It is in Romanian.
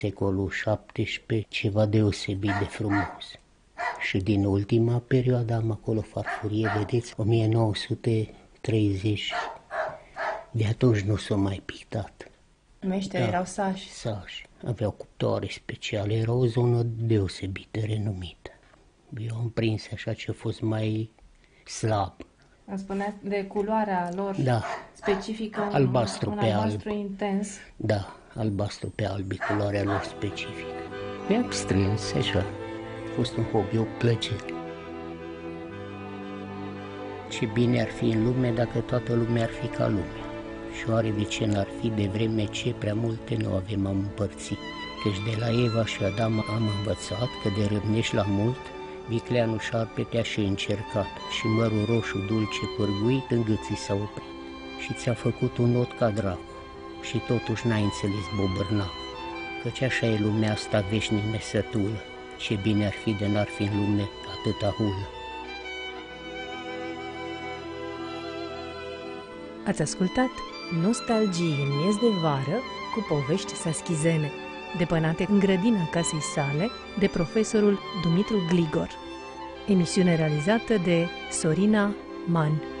Secolul XVII, ceva deosebit de frumos. Și din ultima perioadă am acolo farfurie, vedeți, 1930. De atunci nu s-a mai pictat. Meșterii erau sași. Sași. Aveau cuptoare speciale, era o zonă deosebită, renumită. Eu am prins așa ce a fost mai slab. Îmi spuneați de culoarea lor specifică, albastru pe albastru alb. intens. Da, albastru pe alb, culoarea lor specifică. Mi-am strâns așa. A fost un hobby, o plăcere. Ce bine ar fi în lume dacă toată lumea ar fi ca lumea. Și oare de ce n-ar fi, de vreme ce prea multe nu avem am împărțit. Căci de la Eva și Adam am învățat că de râvnești la mult, vicleanul șarpe te-a și încercat și mărul roșu dulce pârguit în gâții s-a oprit. Și ți-a făcut un not ca dracu și totuși n-ai înțeles bobârnacul. Căci așa e lumea asta veșnic mesătulă. Ce bine ar fi de n-ar fi în lume atâta hulă. Ați ascultat Nostalgii în miez de vară cu povești saschizene, depănate în grădina casei sale de profesorul Dumitru Gligor. Emisiune realizată de Sorina Man.